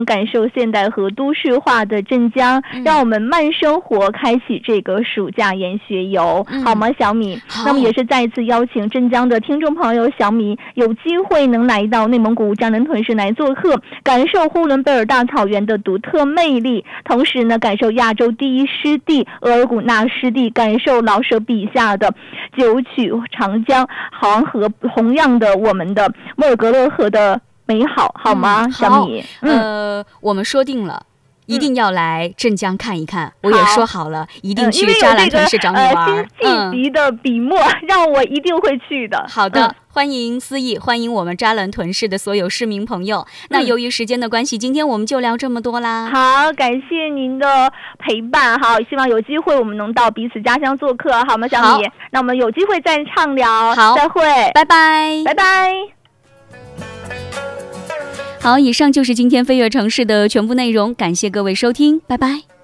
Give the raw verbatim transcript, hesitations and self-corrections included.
感受现代和都市化的镇江， 嗯、 让我们慢生活开启这个暑假研学游、嗯、好吗小米？那么也是再一次邀请镇江的听众朋友小米有机会能来到内蒙古扎兰屯市来做客，感受呼伦贝尔大草原的独特魅力，同时呢感受亚洲第一湿地额尔古纳湿地，感受老舍笔下的九曲长江黄河，同样的我们的莫尔格勒河的美好，好吗、嗯、小米？ 呃我们说定了一定要来镇江看一看、嗯、我也说好了一定去扎兰屯市找你玩、 呃、新季的笔墨、嗯、让我一定会去的。 好的、嗯、欢迎思义，欢迎我们扎兰屯市的所有市民朋友、嗯、那由于时间的关系，今天我们就聊这么多啦。 好，感谢您的陪伴，好，希望有机会我们能到彼此家乡做客，好吗小米？那我们有机会再畅聊。 好， 再会， 拜拜拜拜。 好，以上就是今天飞跃城市的全部内容，感谢各位收听，拜拜。